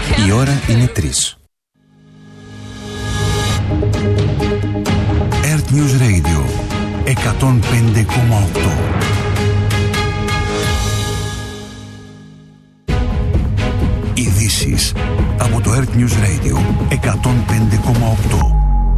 Η ώρα είναι 3. Earth News Radio 105,8. Ειδήσεις από το Earth News Radio 105,8.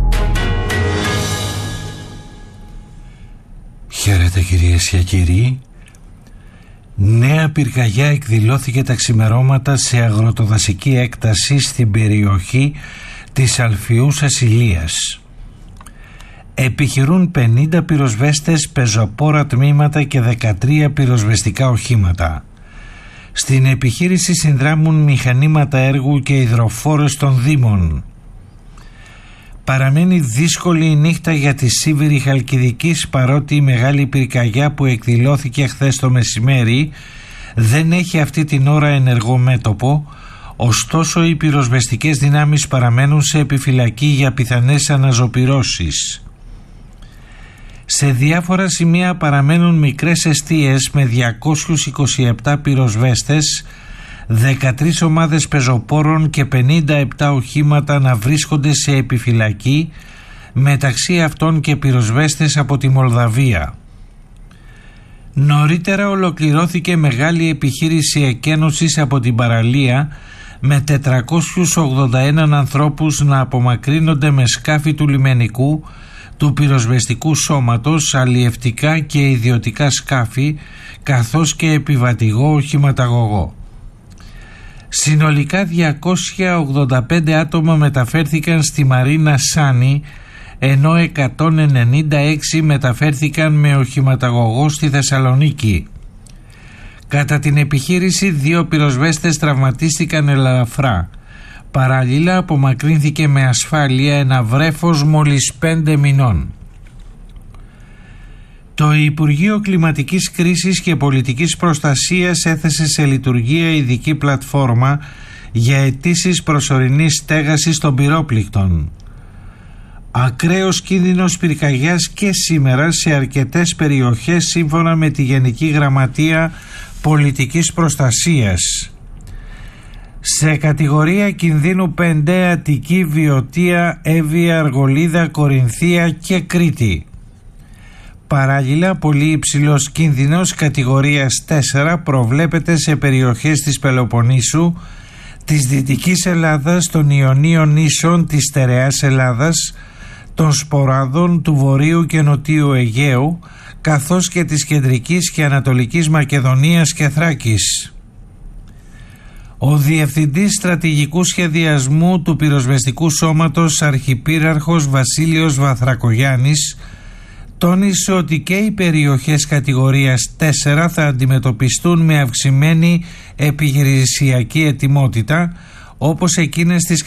Χαίρετε κυρίες και κύριοι. Νέα πυρκαγιά εκδηλώθηκε τα ξημερώματα σε αγροτοδασική έκταση στην περιοχή της Αλφιούσας Ηλίας. Επιχειρούν 50 πυροσβέστες, πεζοπόρα τμήματα και 13 πυροσβεστικά οχήματα. Στην επιχείρηση συνδράμουν μηχανήματα έργου και υδροφόρες των Δήμων. Παραμένει δύσκολη η νύχτα για τη Σίβηρη Χαλκιδικής, παρότι η μεγάλη πυρκαγιά που εκδηλώθηκε χθες το μεσημέρι δεν έχει αυτή την ώρα ενεργό μέτωπο, ωστόσο οι πυροσβεστικές δυνάμεις παραμένουν σε επιφυλακή για πιθανές αναζωπυρώσεις. Σε διάφορα σημεία παραμένουν μικρές εστίες με 227 πυροσβέστες, 13 ομάδες πεζοπόρων και 57 οχήματα να βρίσκονται σε επιφυλακή, μεταξύ αυτών και πυροσβέστες από τη Μολδαβία. Νωρίτερα ολοκληρώθηκε μεγάλη επιχείρηση εκένωσης από την παραλία με 481 ανθρώπους να απομακρύνονται με σκάφη του λιμενικού, του πυροσβεστικού σώματος, αλλιευτικά και ιδιωτικά σκάφη, καθώς και επιβατηγό οχηματαγωγό. Συνολικά 285 άτομα μεταφέρθηκαν στη Μαρίνα Σάνι, ενώ 196 μεταφέρθηκαν με οχηματαγωγό στη Θεσσαλονίκη. Κατά την επιχείρηση 2 πυροσβέστες τραυματίστηκαν ελαφρά. Παράλληλα απομακρύνθηκε με ασφάλεια ένα βρέφος μόλις 5 μηνών. Το Υπουργείο Κλιματικής Κρίσης και Πολιτικής Προστασίας έθεσε σε λειτουργία ειδική πλατφόρμα για αιτήσεις προσωρινής στέγασης των πυρόπληκτων. Ακραίος κίνδυνος πυρκαγιάς και σήμερα σε αρκετές περιοχές, σύμφωνα με τη Γενική Γραμματεία Πολιτικής Προστασίας. Σε κατηγορία κινδύνου 5 Αττική, Βιωτία, Εύβοια, Αργολίδα, Κορινθία και Κρήτη. Παράλληλα, πολύ υψηλός κίνδυνος κατηγορίας 4 προβλέπεται σε περιοχές της Πελοποννήσου, της Δυτικής Ελλάδας, των Ιωνίων νήσων, της Στερεάς Ελλάδας, των Σποράδων, του Βορείου και Νοτίου Αιγαίου, καθώς και της Κεντρικής και Ανατολικής Μακεδονίας και Θράκης. Ο Διευθυντής Στρατηγικού Σχεδιασμού του Πυροσβεστικού Σώματος, Αρχιπύραρχος Βασίλειος Βαθρακογιάννης, τόνισε ότι και οι περιοχές κατηγορίας 4 θα αντιμετωπιστούν με αυξημένη επιχειρησιακή ετοιμότητα, όπως εκείνες της